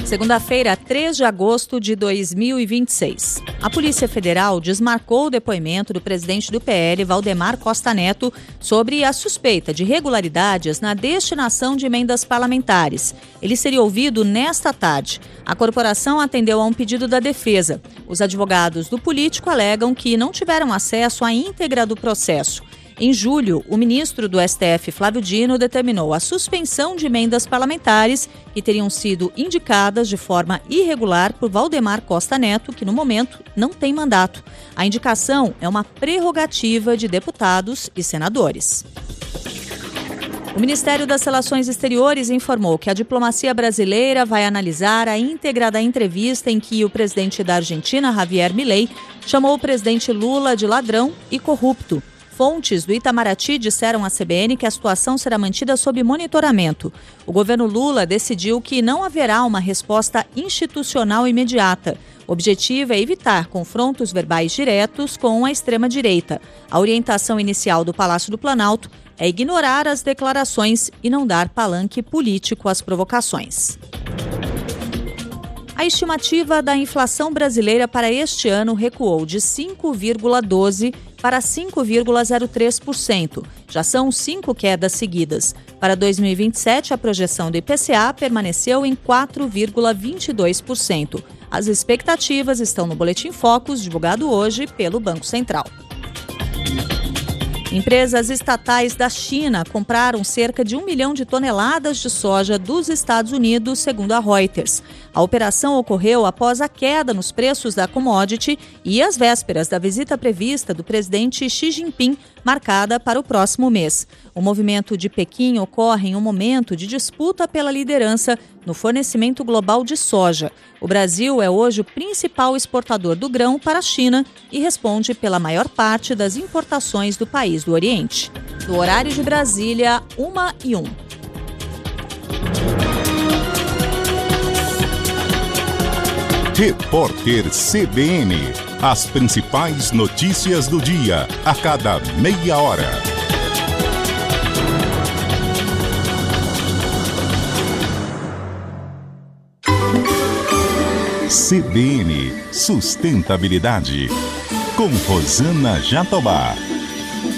Segunda-feira, 3 de agosto de 2026. A Polícia Federal desmarcou o depoimento do presidente do PL, Valdemar Costa Neto, sobre a suspeita de irregularidades na destinação de emendas parlamentares. Ele seria ouvido nesta tarde. A corporação atendeu a um pedido da defesa. Os advogados do político alegam que não tiveram acesso à íntegra do processo. Em julho, o ministro do STF, Flávio Dino, determinou a suspensão de emendas parlamentares que teriam sido indicadas de forma irregular por Valdemar Costa Neto, que no momento não tem mandato. A indicação é uma prerrogativa de deputados e senadores. O Ministério das Relações Exteriores informou que a diplomacia brasileira vai analisar a íntegra da entrevista em que o presidente da Argentina, Javier Milei, chamou o presidente Lula de ladrão e corrupto. Fontes do Itamaraty disseram à CBN que a situação será mantida sob monitoramento. O governo Lula decidiu que não haverá uma resposta institucional imediata. O objetivo é evitar confrontos verbais diretos com a extrema-direita. A orientação inicial do Palácio do Planalto é ignorar as declarações e não dar palanque político às provocações. A estimativa da inflação brasileira para este ano recuou de 5,12% para 5,03%. Já são 5 quedas seguidas. Para 2027, a projeção do IPCA permaneceu em 4,22%. As expectativas estão no Boletim Focus, divulgado hoje pelo Banco Central. Empresas estatais da China compraram cerca de 1 milhão de toneladas de soja dos Estados Unidos, segundo a Reuters. A operação ocorreu após a queda nos preços da commodity e às vésperas da visita prevista do presidente Xi Jinping, marcada para o próximo mês. O movimento de Pequim ocorre em um momento de disputa pela liderança no fornecimento global de soja. O Brasil é hoje o principal exportador do grão para a China e responde pela maior parte das importações do país do Oriente. Do horário de Brasília, 1h01. Repórter CBN. As principais notícias do dia, a cada meia hora. CBN Sustentabilidade, com Rosana Jatobá.